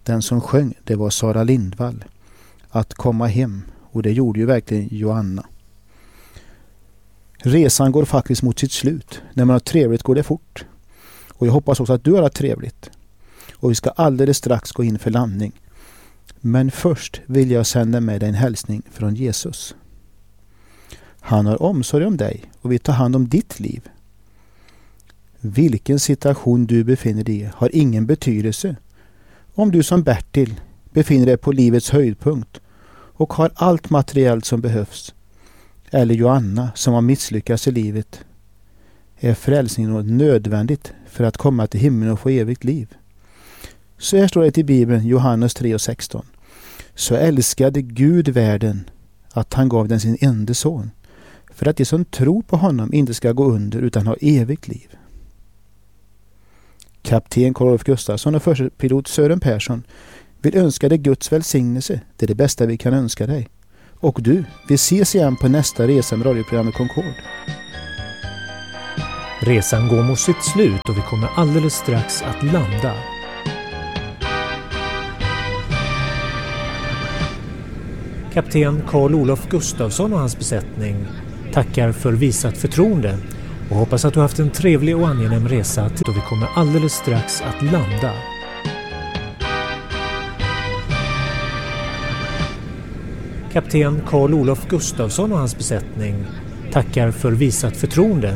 Den som sjöng, det var Sara Lindvall. Att komma hem. Och det gjorde ju verkligen Joanna. Resan går faktiskt mot sitt slut. När man har trevligt går det fort. Och jag hoppas också att du har trevligt. Och vi ska alldeles strax gå in för landning. Men först vill jag sända med dig en hälsning från Jesus. Han har omsorg om dig och vill ta hand om ditt liv. Vilken situation du befinner dig i har ingen betydelse. Om du som Bertil befinner dig på livets höjdpunkt och har allt materiellt som behövs, eller Joanna som har misslyckats i livet, är frälsningen något nödvändigt för att komma till himlen och få evigt liv. Så här står det i Bibeln, Johannes 3:16. Så älskade Gud världen att han gav den sin enda son, för att de som tror på honom inte ska gå under utan ha evigt liv. Kapten Karl-Olof Gustafsson och förstepilot Sören Persson vill önska dig Guds välsignelse. Det är det bästa vi kan önska dig. Och du, vi ses igen på nästa resa med radioprogrammet Concord. Resan går mot sitt slut och vi kommer alldeles strax att landa. Kapten Karl-Olof Gustafsson och hans besättning tackar för visat förtroende och hoppas att du har haft en trevlig och angenäm resa till då vi kommer alldeles strax att landa. Kapten Karl-Olof Gustafsson och hans besättning tackar för visat förtroende